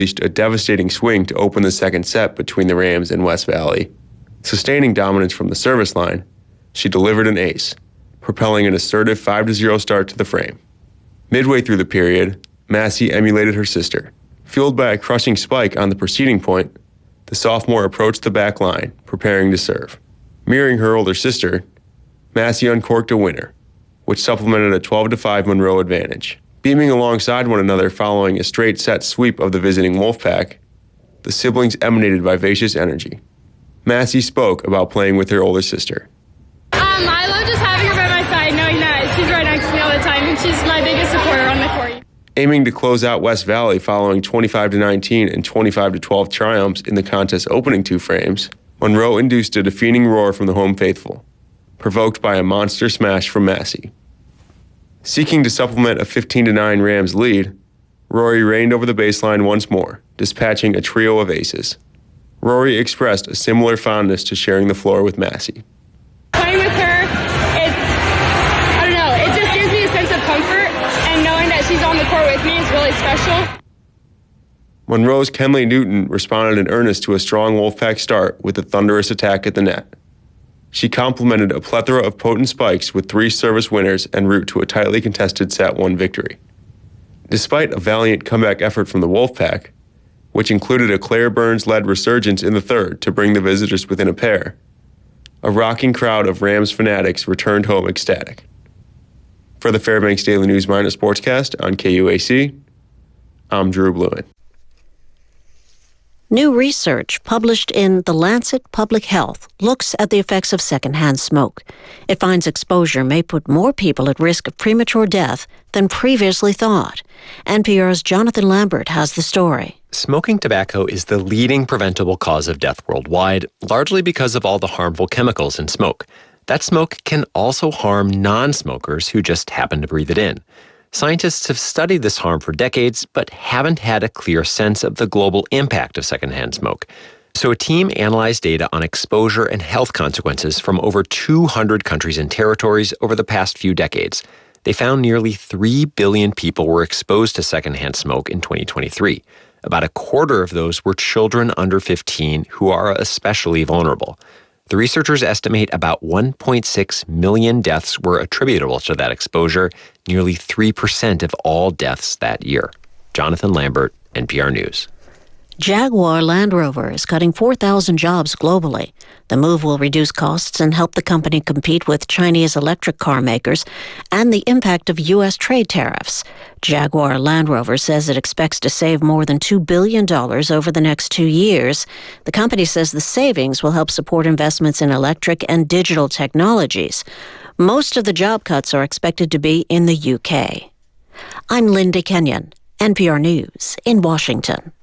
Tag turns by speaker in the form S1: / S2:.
S1: unleashed a devastating swing to open the second set between the Rams and West Valley. Sustaining dominance from the service line, she delivered an ace, propelling an assertive 5-0 start to the frame. Midway through the period, Massey emulated her sister. Fueled by a crushing spike on the preceding point, the sophomore approached the back line, preparing to serve. Mirroring her older sister, Massey uncorked a winner, which supplemented a 12-5 Monroe advantage. Beaming alongside one another following a straight-set sweep of the visiting Wolfpack, the siblings emanated vivacious energy. Massey spoke about playing with her older sister.
S2: I love just having her by my side, knowing that she's right next to me all the time, and she's my biggest supporter on the court.
S1: Aiming to close out West Valley following 25-19 and 25-12 triumphs in the contest's opening two frames, Monroe induced a defeating roar from the home faithful, provoked by a monster smash from Massey. Seeking to supplement a 15-9 Rams lead, Rory reigned over the baseline once more, dispatching a trio of aces. Rory expressed a similar fondness to sharing the floor with Massey.
S2: Playing with her, it just gives me a sense of comfort, and knowing that she's on the court with me is really special.
S1: Monroe's Kenley Newton responded in earnest to a strong Wolfpack start with a thunderous attack at the net. She complemented a plethora of potent spikes with 3 service winners en route to a tightly contested set 1 victory. Despite a valiant comeback effort from the Wolfpack, which included a Claire Burns-led resurgence in the third to bring the visitors within a pair, a rocking crowd of Rams fanatics returned home ecstatic. For the Fairbanks Daily News Minor Sportscast on KUAC, I'm Drew Blewin.
S3: New research published in The Lancet Public Health looks at the effects of secondhand smoke. It finds exposure may put more people at risk of premature death than previously thought. NPR's Jonathan Lambert has the story.
S4: Smoking tobacco is the leading preventable cause of death worldwide, largely because of all the harmful chemicals in smoke. That smoke can also harm non-smokers who just happen to breathe it in. Scientists have studied this harm for decades, but haven't had a clear sense of the global impact of secondhand smoke. So a team analyzed data on exposure and health consequences from over 200 countries and territories over the past few decades. They found nearly 3 billion people were exposed to secondhand smoke in 2023. About a quarter of those were children under 15 who are especially vulnerable. The researchers estimate about 1.6 million deaths were attributable to that exposure, nearly 3% of all deaths that year. Jonathan Lambert, NPR News.
S3: Jaguar Land Rover is cutting 4,000 jobs globally. The move will reduce costs and help the company compete with Chinese electric car makers and the impact of U.S. trade tariffs. Jaguar Land Rover says it expects to save more than $2 billion over the next 2 years. The company says the savings will help support investments in electric and digital technologies. Most of the job cuts are expected to be in the UK. I'm Linda Kenyon, NPR News in Washington.